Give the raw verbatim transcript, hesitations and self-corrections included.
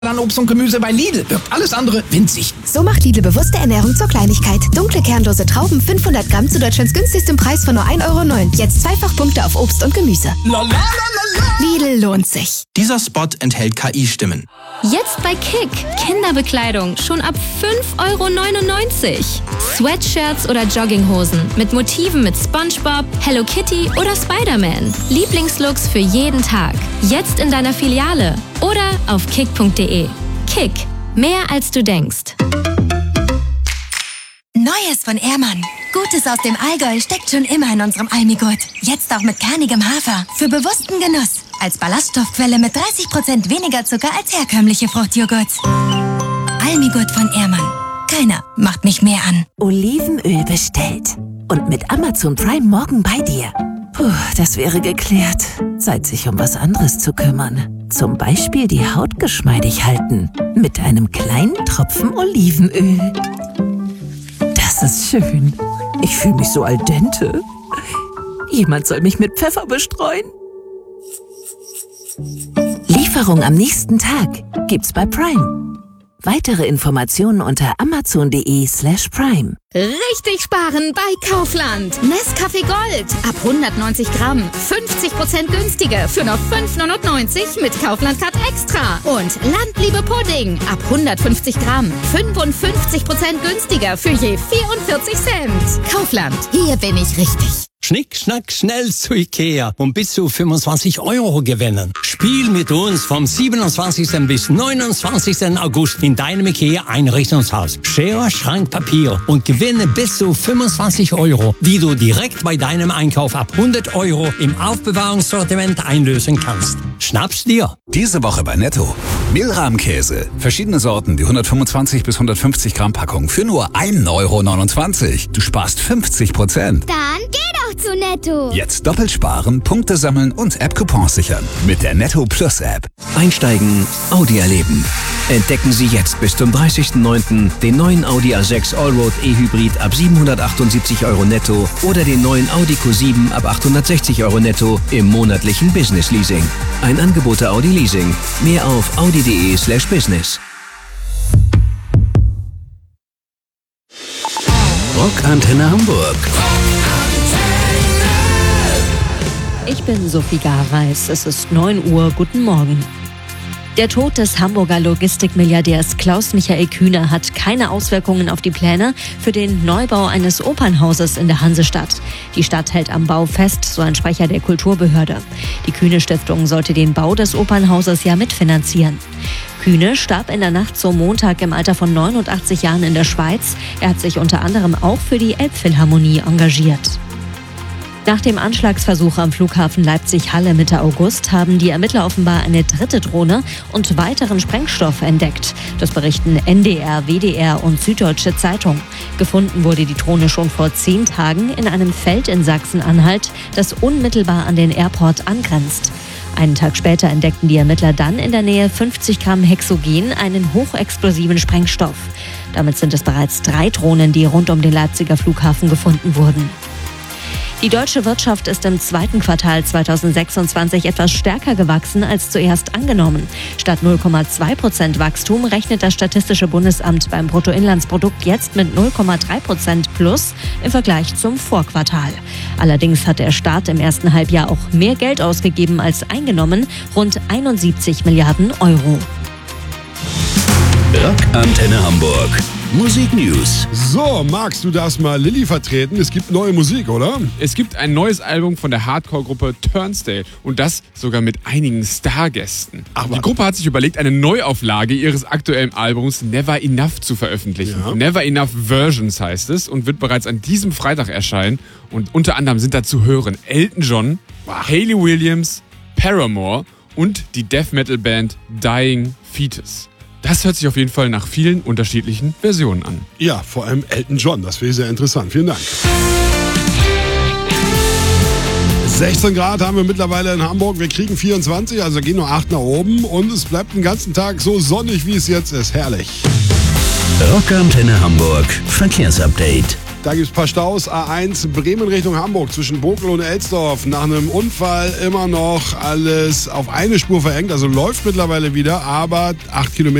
An Obst und Gemüse bei Lidl wirkt alles andere winzig. So macht Lidl bewusste Ernährung zur Kleinigkeit. Dunkle kernlose Trauben fünfhundert Gramm zu Deutschlands günstigstem Preis von nur ein Euro neun. Jetzt zweifach Punkte auf Obst und Gemüse. La, la, la, la. Lidl lohnt sich. Dieser Spot enthält K I-Stimmen. Jetzt bei Kick. Kinderbekleidung schon ab fünf Euro neunundneunzig. Sweatshirts oder Jogginghosen mit Motiven mit SpongeBob, Hello Kitty oder Spider-Man. Lieblingslooks für jeden Tag. Jetzt in deiner Filiale oder auf kick punkt de. Kick. Mehr als du denkst. Neues von Ehrmann. Gutes aus dem Allgäu steckt schon immer in unserem Almigurt. Jetzt auch mit kernigem Hafer. Für bewussten Genuss. Als Ballaststoffquelle mit dreißig Prozent weniger Zucker als herkömmliche Fruchtjoghurts. Almigurt von Ehrmann. Keiner macht mich mehr an. Olivenöl bestellt. Und mit Amazon Prime morgen bei dir. Puh, das wäre geklärt. Zeit, sich um was anderes zu kümmern. Zum Beispiel die Haut geschmeidig halten. Mit einem kleinen Tropfen Olivenöl. Das ist schön. Ich fühle mich so al dente. Jemand soll mich mit Pfeffer bestreuen. Lieferung am nächsten Tag gibt's bei Prime. Weitere Informationen unter amazon.de slash prime. Richtig sparen bei Kaufland. Nescafé Gold ab hundertneunzig Gramm. fünfzig Prozent günstiger für nur fünf neunundneunzig mit Kaufland Card Extra. Und Landliebe Pudding ab hundertfünfzig Gramm. fünfundfünfzig Prozent günstiger für je vierundvierzig Cent. Kaufland, hier bin ich richtig. Schnick, schnack, schnell zu Ikea und bis zu fünfundzwanzig Euro gewinnen. Spiel mit uns vom siebenundzwanzigsten bis neunundzwanzigsten August in deinem Ikea Einrichtungshaus. Schere, Schrank, Papier und gewinne bis zu fünfundzwanzig Euro, die du direkt bei deinem Einkauf ab hundert Euro im Aufbewahrungssortiment einlösen kannst. Schnapp's dir. Diese Woche bei Netto. Mehlrahmkäse. Verschiedene Sorten, die hundertfünfundzwanzig bis hundertfünfzig Gramm Packung für nur ein Euro neunundzwanzig. Du sparst fünfzig Prozent. Dann geh doch zu Netto. Jetzt doppelt sparen, Punkte sammeln und App-Coupons sichern. Mit der Netto Plus App. Einsteigen, Audi erleben. Entdecken Sie jetzt bis zum dreißigsten neunten den neuen Audi A sechs Allroad E-Hybrid ab siebenhundertachtundsiebzig Euro netto oder den neuen Audi Q sieben ab achthundertsechzig Euro netto im monatlichen Business Leasing. Ein Angebot der Audi Leasing. Mehr auf audi.de slash business. Rockantenne Hamburg. Ich bin Sophie Gareis. Es ist neun Uhr. Guten Morgen. Der Tod des Hamburger Logistikmilliardärs Klaus-Michael Kühne hat keine Auswirkungen auf die Pläne für den Neubau eines Opernhauses in der Hansestadt. Die Stadt hält am Bau fest, so ein Sprecher der Kulturbehörde. Die Kühne-Stiftung sollte den Bau des Opernhauses ja mitfinanzieren. Kühne starb in der Nacht zum Montag im Alter von neunundachtzig Jahren in der Schweiz. Er hat sich unter anderem auch für die Elbphilharmonie engagiert. Nach dem Anschlagsversuch am Flughafen Leipzig-Halle Mitte August haben die Ermittler offenbar eine dritte Drohne und weiteren Sprengstoff entdeckt. Das berichten N D R, W D R und Süddeutsche Zeitung. Gefunden wurde die Drohne schon vor zehn Tagen in einem Feld in Sachsen-Anhalt, das unmittelbar an den Airport angrenzt. Einen Tag später entdeckten die Ermittler dann in der Nähe fünfzig Gramm Hexogen, einen hochexplosiven Sprengstoff. Damit sind es bereits drei Drohnen, die rund um den Leipziger Flughafen gefunden wurden. Die deutsche Wirtschaft ist im zweiten Quartal zweitausendsechsundzwanzig etwas stärker gewachsen als zuerst angenommen. Statt null Komma zwei Prozent Wachstum rechnet das Statistische Bundesamt beim Bruttoinlandsprodukt jetzt mit null Komma drei Prozent plus im Vergleich zum Vorquartal. Allerdings hat der Staat im ersten Halbjahr auch mehr Geld ausgegeben als eingenommen, rund einundsiebzig Milliarden Euro. Rockantenne Hamburg. Musik News. So, Max, du darfst mal Lilly vertreten. Es gibt neue Musik, oder? Es gibt ein neues Album von der Hardcore-Gruppe Turnstile und das sogar mit einigen Stargästen. Aber die Gruppe hat sich überlegt, eine Neuauflage ihres aktuellen Albums Never Enough zu veröffentlichen. Ja. Never Enough Versions heißt es und wird bereits an diesem Freitag erscheinen. Und unter anderem sind da zu hören Elton John, wow. Hayley Williams, Paramore und die Death-Metal-Band Dying Fetus. Das hört sich auf jeden Fall nach vielen unterschiedlichen Versionen an. Ja, vor allem Elton John, das wäre sehr interessant. Vielen Dank. sechzehn Grad haben wir mittlerweile in Hamburg. Wir kriegen vierundzwanzig, also gehen nur acht nach oben. Und es bleibt den ganzen Tag so sonnig, wie es jetzt ist. Herrlich. Rockantenne Hamburg. Verkehrsupdate. Da gibt es ein paar Staus. A eins Bremen Richtung Hamburg zwischen Bokel und Elsdorf. Nach einem Unfall immer noch alles auf eine Spur verengt. Also läuft mittlerweile wieder, aber acht Kilometer